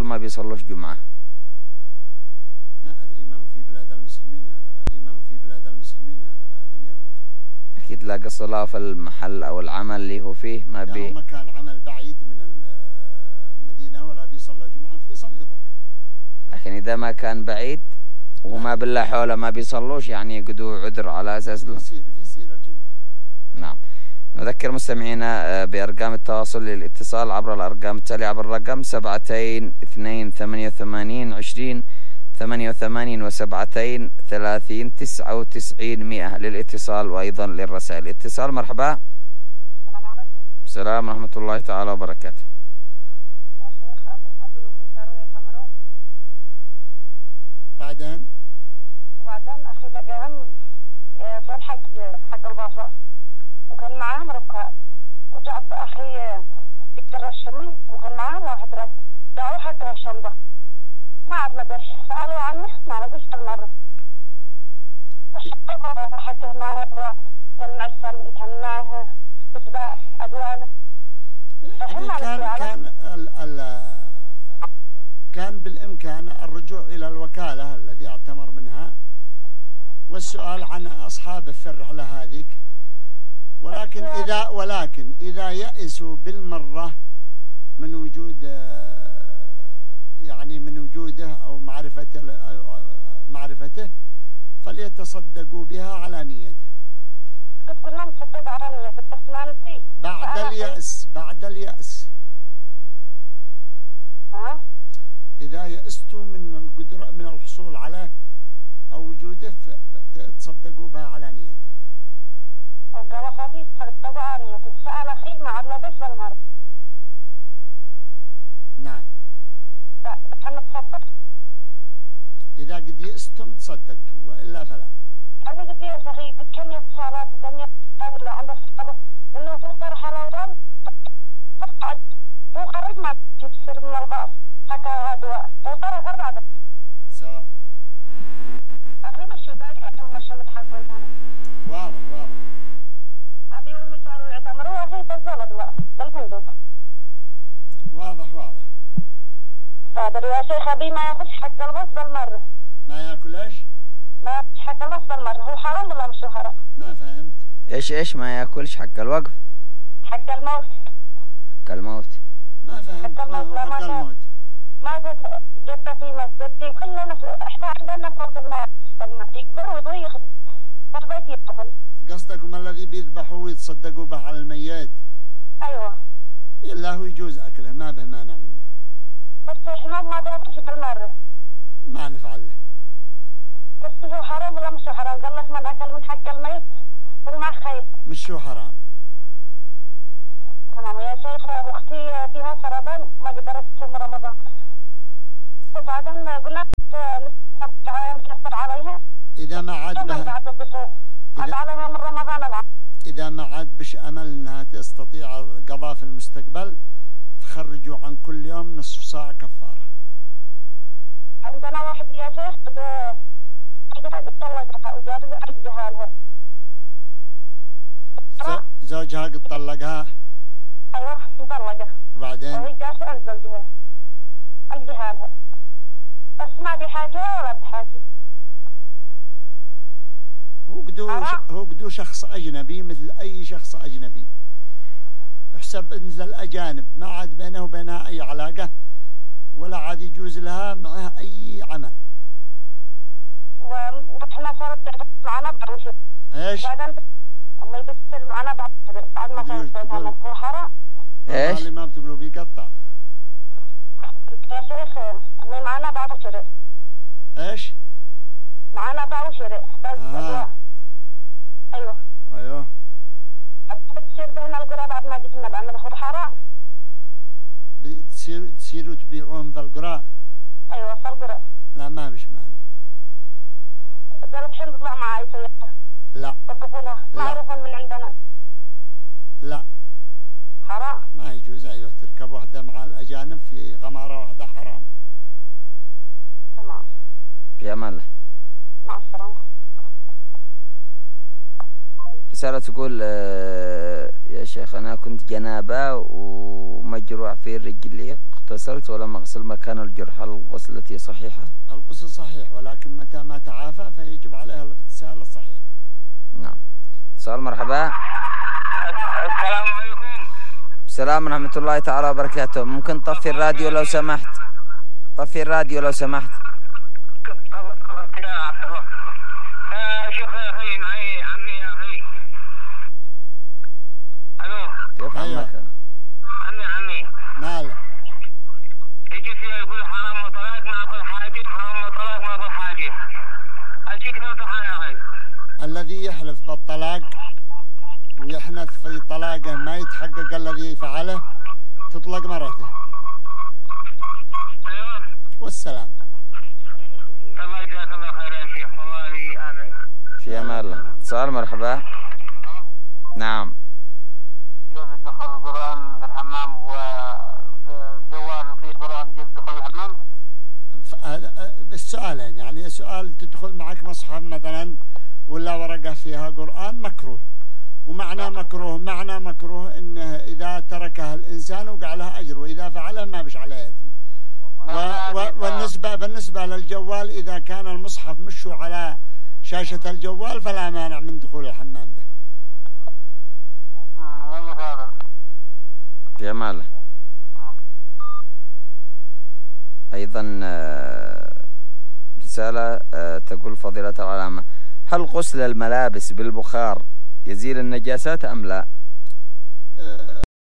ما بيصلوش جمعة. لا أدري ما هو في بلاد المسلمين هذا، لا أدري ما هو في بلاد المسلمين هذا الآدمي أول. أكيد لاقى الصلاة في المحل أو العمل اللي هو فيه ما بي. مكان عمل بعيد من المدينة ولا بيصلوا جمعة فيصلي ظهر. لكن إذا ما كان بعيد وما بالله حوله ما بيصلوش يعني يقدوا عذر على أساس في سير الجمعة. نعم. نذكر مستمعينا بأرقام التواصل للاتصال عبر الأرقام التالية: عبر الرقم 72-288-20-88 و72-30-99 100 للاتصال وأيضا للرسائل. اتصال. مرحبا. السلام عليكم. السلام ورحمة الله تعالى وبركاته. يا شيخ أبي أمي صاروا يعتمرون. بعدين أخي لقاهم صار حق الباصة وكان معاهم ركاب وجاب أخي دكتور الشمي وكان معاهم واحد راكب دعوه حتى الشنطة ما عاد لقاش سألوا عنه ما لقاش المرة الشنطة حتى معه كان معسل كان معه إتباع أدوانه كان بالإمكان الرجوع إلى الوكالة الذي اعتمر منها والسؤال عن أصحاب الرحلة هذيك، ولكن إذا يأسوا بالمرة من وجود يعني من وجوده أو معرفته فليتصدقوا بها على نيته. كنا نصدق على نيته بس ما نسي بعد اليأس. إذا يأستوا من الحصول عليه أو وجوده تصدقوا بها على نيته. وقال أخواتي تصدقوا على نيته. سأل أخي ما عاد لقاش بالمرة. نعم. بحنا نتصدق. إذا قد يأستم تصدقتوا وإلا فلا. أنا قد يأس أخي قد كم اتصالات وكم يتصال عند الصحابة إنه توصل حلاوة فقعد هو خرج ما تبصر من الباص حكى هدواء وطرق 4 سواء. أخي مشي بالي أو مشي متحقق أنا. واضح. أبي وأمي صاروا يعتمروا أخي بزل أدواء بالفندق. واضح. قادر يا شيخ أبي ما ياخذش حق الباص بالمرة. ما ياكل إيش؟ ما ياخذش حق الباص بالمرة. هو حرام ولا مش حرام؟ ما فهمت. إيش ما ياكلش حق الوقف؟ حق الموت. ما فهمت. حق الموت. ما جدتي كلنا احنا عندنا فوق الماء يكبر ويضيق تربيت يدخل. قصدكم الذي بيذبحوا ويتصدقوا به على الميت؟ ايوه. الا هو يجوز اكله ما به مانع منه. بس احنا ما بياكلش بالمره. ما نفعل له. بس هو حرام ولا مش حرام؟ قال لك من اكل من حق الميت هو مع خير. مش هو حرام. تمام يا شيخ. اختي فيها سرطان ما قدرت تصوم رمضان وبعدين قلنا نكفر عليها إذا ما عاد بها عاد عليها من رمضان العام. إذا ما عاد بش أمل أنها تستطيع القضاء في المستقبل فخرجوا عن كل يوم نصف ساعة كفارة. عندنا واحد يا شيخ قد طلقها وجابز عند جهالها. زوجها قد طلقها؟ ايوه مطلقة. وبعدين؟ وهي جالسة عند زوجها عند جهالها بس ما بيحاكيها ولا بتحاكي. هو قدو شخص أجنبي مثل أي شخص أجنبي يحسب مثل الأجانب ما عاد بينه وبينها أي علاقة ولا عاد يجوز لها معها أي عمل. وإحنا صارت تعرف معنا بعوشة. إيش؟ بعدين أمي بتصير معنا بعد ما صارت تعمل هو حرام. إيش؟ اللي ما بتقولوا بيقطع. يا شيخ أمي معنا بعوشة. إيش؟ معنا بعوشة بس أدواء. أيوه. بتصير بين القرى بعد ما جيتنا بعمل هو حرام. تسيروا تبيعون في القرى؟ أيوه في القرى. لا ما بش معنى. قالت حين تطلع معي سيارة. لا. وقفولها معروفون من عندنا. لا. حرام. ما يجوز. أيوه تركب واحدة مع الأجانب في غمارة واحدة حرام. تمام. في أمان الله. مع السلامة. رسالة تقول يا شيخ أنا كنت جنابة ومجروح في رجلي اغتسلت ولم أغسل مكان الجرح، هل غسلتي صحيحة؟ الغسل صحيح، ولكن متى ما تعافى فيجب عليه الاغتسال الصحيح. نعم. اتصال. مرحبا. السلام عليكم. السلام ورحمة الله تعالى وبركاته. ممكن طفي الراديو لو سمحت؟ طفي الراديو لو سمحت. شيخ يا أخي، معي عمي يا أخي. ألو. كيف عمك؟ عمي ماله؟ يجي فيها يقول حرام طلاق ما أقول حاجة، حرام طلاق ما أقول حاجة. أشيك نوتح يا أخي. الذي يحلف بالطلاق ويحنث في طلاقه ما يتحقق الذي فعله تطلق مرته. أيوه. والسلام. الله يجزاك الله خير يا شيخ، والله آمين. في أمان الله. اتصال. مرحبا. نعم. كيف دخل القرآن في الحمام وجوال فيه قرآن، كيف دخل الحمام؟ بالسؤالين، يعني سؤال تدخل معك مصحف مثلا ولا ورقة فيها قرآن مكروه، ومعنى مكروه معنى مكروه إنه إذا تركها الإنسان وقع له أجر، وإذا فعله ما بش عليه إثم. بالنسبة للجوال إذا كان المصحف مشوا على شاشة الجوال فلا مانع من دخول الحمام به. في أمان الله. أيضا رسالة تقول فضيلة العلامة: هل غسل الملابس بالبخار يزيل النجاسات أم لا؟